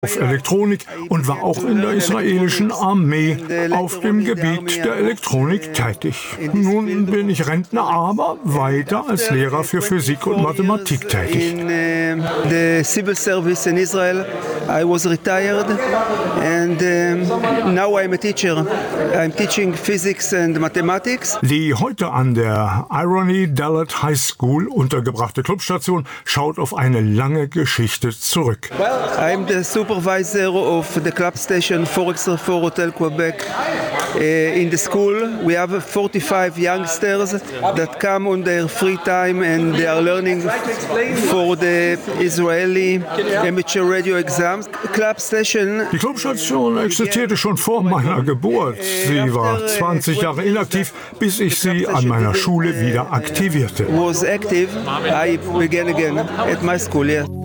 auf Elektronik und war auch in der israelischen Armee auf dem Gebiet der Elektronik tätig. Nun bin ich Rentner, aber weiter als Lehrer für Physik und Mathematik tätig. In the civil service in Israel, I was retired, and now I'm a teacher. I'm teaching physics and mathematics. Die heute an der Irony Dalet High School untergebrachte Clubstation schaut auf eine lange Geschichte zurück. I'm the supervisor of the club station 4x4 Hotel Quebec. In the school, we have 45 youngsters that come on their free time and they are learning for the Israeli amateur radio exams. Club station. Die Clubstation existierte schon vor meiner Geburt. Sie war 20 Jahre inaktiv, bis ich sie an meiner Schule wieder aktivierte. Was active. I began again at my school. Yeah.